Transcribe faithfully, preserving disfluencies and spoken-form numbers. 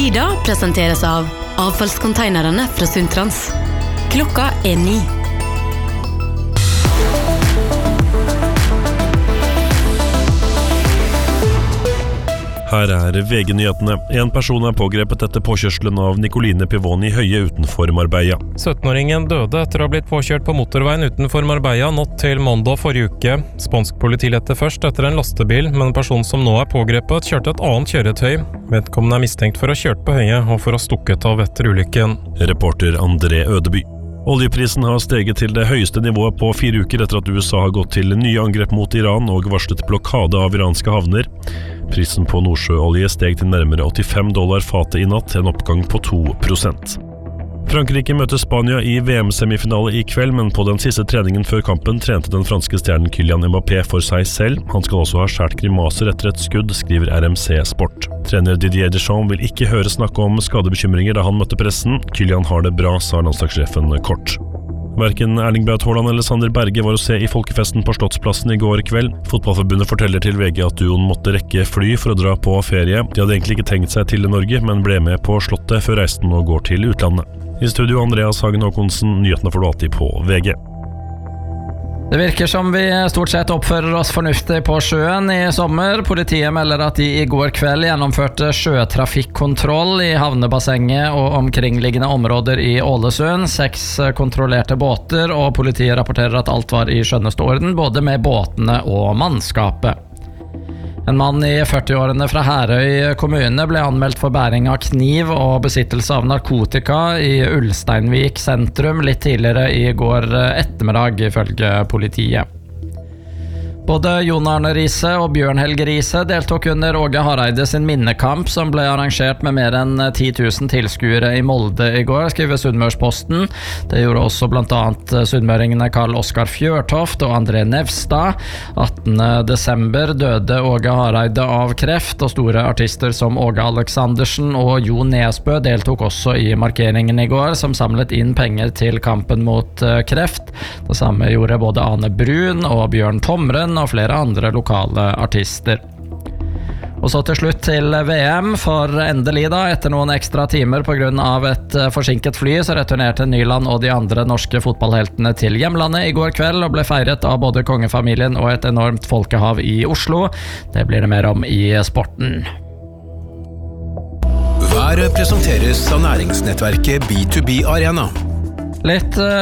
Sida presenteres av avfallskonteinerne fra Suntrans. Klokka er ni. Her er V G-nyhetene. En person er pågrepet etter påkjørselen av Nicoline Pivoni Høie utenfor Marbella. sytten-åringen døde etter å ha blitt påkjørt på motorveien utenfor Marbella natt til mandag forrige uke. Spansk politi lette først etter en lastebil, men en person som nå er pågrepet kjørte et annet kjøretøy. Vedkommende er mistenkt for å ha kjørt på Høie og for å ha stukket av etter ulykken. Reporter André Ødeby. Oljeprisen har steget til det høyeste nivået på fire uker etter at U S A har gått til nye angrep mot Iran og varslet blokade av iranske havner. Prisen på nordsjøolje steg til nærmere åttifem dollar fatet i natt, en oppgang på to prosent. Frankrike møter Spania i V M-semifinale i kveld, men på den siste treningen før kampen trente den franske stjernen Kylian Mbappé for seg selv. Han skal også ha skjært grimaser etter et skudd, skriver R M C Sport. Trener Didier Deschamps vil ikke høre snakke om skadebekymringer da han møtte pressen. Kylian har det bra, sa landslagssjefen kort. Hverken Erling Braut Haaland eller Sander Berge var å se i folkefesten på Slottsplassen i går kveld. Fotballforbundet forteller til V G at duoen måtte rekke fly for å dra på ferie. De hadde egentlig ikke tenkt seg til Norge, men ble med på Slottet før reisen og går til utlandet. I studio Andreas Hagen Håkonsen, nyhetene får du alltid på V G. Det virker som vi stort sett oppfører oss fornuftig på sjøen i sommer. Politiet melder at de i går kveld gjennomførte sjøtrafikkontroll i havnebassenget og omkringliggende områder i Ålesund. Seks kontrollerte båter, og politiet rapporterer at alt var i skjønneste orden, både med båtene og mannskapet. En mann i førtiårene fra Herøy kommune ble anmeldt for bæring av kniv og besittelse av narkotika i Ulsteinvik sentrum litt tidligere i går ettermiddag, ifølge politiet. Både Jon Arne Riise og Bjørn Helge Riise deltok under Åge Hareide sin minnekamp, som ble arrangert med mer enn ti tusen tilskuere i Molde i går, skriver Sunnmørsposten. Det gjorde også blant annet sunnmøringene Karl Oskar Fjørtoft og André Nevstad. attende desember døde Åge Hareide av kreft, og store artister som Åge Aleksandersen og Jo Nesbø deltok også i markeringen i går, som samlet inn penger til kampen mot kreft. Det samme gjorde både Ane Brun og Bjørn Tomren og flere andre lokale artister. Og så til slutt til V M, for endelig da, etter noen ekstra timer på grunn av et forsinket fly, så returnerte Nyland og de andre norske fotballheltene til hjemlandet i går kveld og ble feiret av både kongefamilien og et enormt folkehav i Oslo. Det blir det mer om i sporten. Været presenteres av næringsnettverket B to B Arena. Litt